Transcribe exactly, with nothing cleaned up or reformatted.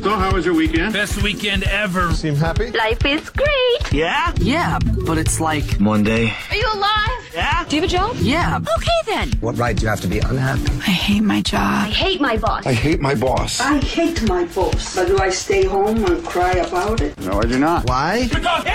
So, how was your weekend? Best weekend ever. Seem happy? Life is great. Yeah? Yeah, but it's like... Monday. Are you alive? Yeah? Do you have a job? Yeah. Okay then. What right do you have to be unhappy? I hate my I job. hate my boss. I hate my boss. I hate my boss. But do I stay home and cry about it? No, I do not. Why? Because